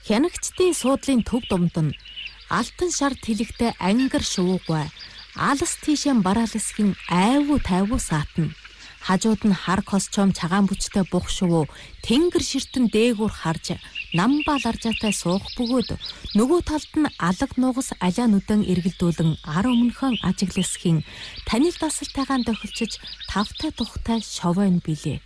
Хянагчдын суудлын төв думд нь алтан шар тэлэгтэй ангар шуугай алс тийшээ бараалсхийн айвуу тайвуу саатна. Хажууд нь хар костюм цагаан бүчтэй бух шувуу тэнгэр ширтэн дээгүүр харж намбаа ларжаатай суух бөгөөд нөгөө талд нь алаг нугас алиа нүдэн эргэлдүүлэн ар өмнөхөн ажигласхийн танил дасалтайгаан тохилчиж тавтай тухтай шовойн билээ.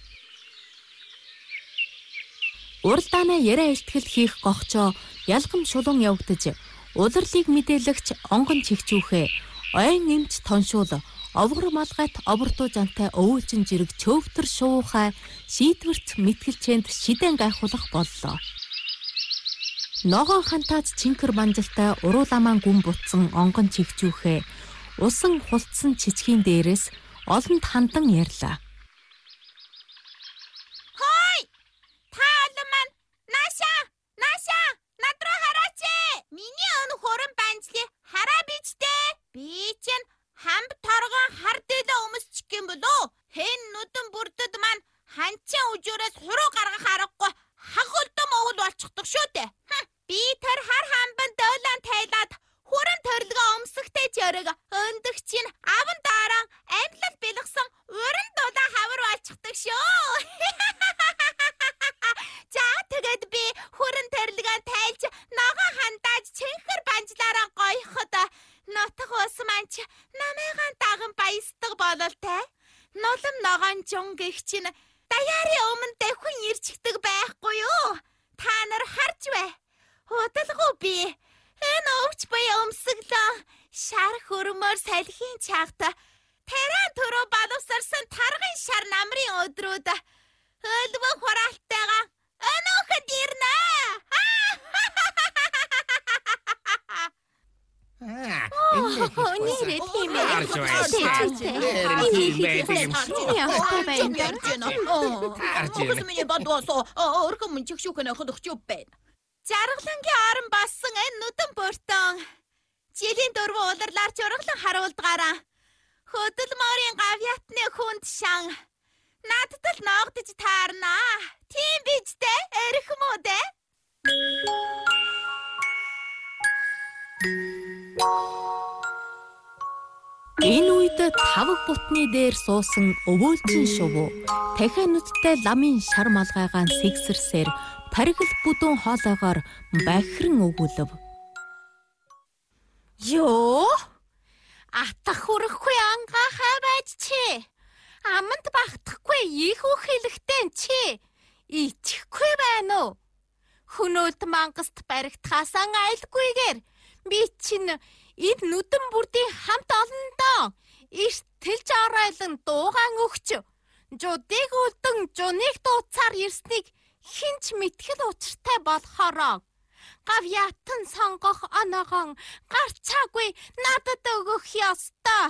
Уралдаанаа яриа илтгэл хийх гогчоо ялгам шулуун явагдаж улирлыг мэдээлэгч онгон чигчүүхээ ойн эмч тоншуул овгор малгайт обортуу жантай өвөлжин жирэг чөвтөр шуухай шийдвэрт мэтгэлчэнд шидэн гайхуулах боллоо. Ногоон хантаад чинкэр банжилтай урууламаан гүн бутсан онгон чигчүүхээ усан хулцсан чичгийн дээрээс олонд хандан ярьлаа. Хой! Та олон маань нааша над руу хараач. Миний өн хуран банжлыг хараа бичтэй. Би чинь хамт торгон хар дээлээ өмсчих юм болоо. Хэн нүдэн бүрдэд маань ханчин үжүүрээс хуруу гаргах аргагүй хагулдам өвөл болчихдог шүү дээ. Би тэр хар хамбан дөөлөн тайлаад хуран төрлөгөө өмсөхтэй чөрөг өндөг чинь аван дараа амьлал бэлгсэн уран дулаан хавар болчихдог шүү. За тэгээд би хуран төрлөгөө тайлж ногоон хандааж чинхэр банжлаараа гоёход нутаг ус манч намайгаан даган баясдаг бололтой. Нулам ногоон жун гэх чинь даяарын өмнө давхин ирчихдэг байхгүй юу? Та нар харж бай. Удалгүй би энэ өвч буй өмсөглөө шар хөрмөр салхийн чагта тэрэн төрөө балуусарсан таргын шар намрын өдрүүд өлвөн хураалтайгаа өнөөхөд ирнэ. Нэрээ тийм ээ. Миний бодвосоо өргөн мөн чигшүүхнэ ходохчуу байна. Жаргалангийн орон бассан энэ нүдэн бүртэн жилийн дөрвөн улирлаар жургалан харуулдгаараа хөдөл морийн гавьятны хүнд шан надад л ногдож таарнаа. Тийм биз дээ? Эрхэм үү дээ? Энэ үед тавг бутны дээр суусан өвөөлжин шувуу дахиад нүдтэй ламын шар малгайгаан сэгсэрсээр паригл бүдүүн хоолойгоор бахирн өгүүлв. Йоо! Атах хүрхгүй ангаа хайваж чи. Аманд багтахгүй их үг хэлэхтэн чи. Ичихгүй байна уу? Хөнөөлт мангаст баригдахаасаа айлгүйгээр би чинь энэ нүдэн бүрдийн хамт олондоо эрт тэлж оройлон дуугаан өгч жудыг үлдэн жуныг дууцаар ирснийг хинч мэтгэл учиртай болохоороо гавьятан сонгох оноогон гарцаагүй надад өгөх ёстой.